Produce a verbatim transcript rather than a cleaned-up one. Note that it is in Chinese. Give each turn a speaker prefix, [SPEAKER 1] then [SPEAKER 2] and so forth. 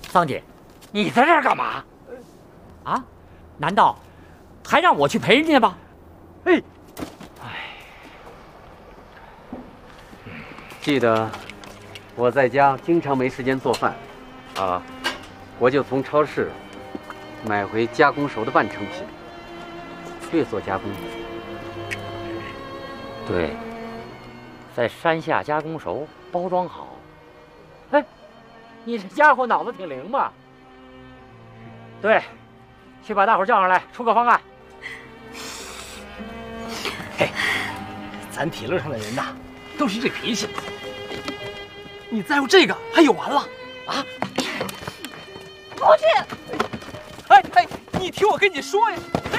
[SPEAKER 1] 桑姐，你在这儿干嘛？啊？难道还让我去陪人家吗？哎，哎，
[SPEAKER 2] 记得我在家经常没时间做饭，啊，我就从超市买回加工熟的半成品，略做加工。
[SPEAKER 1] 对，在山下加工熟，包装好。哎，你这家伙脑子挺灵嘛。对，去把大伙叫上来，出个方案。
[SPEAKER 3] 嘿，咱铁路上的人呐，都是这脾气。你在乎这个还有完了啊？
[SPEAKER 4] 不去！
[SPEAKER 3] 哎哎，你听我跟你说呀！哎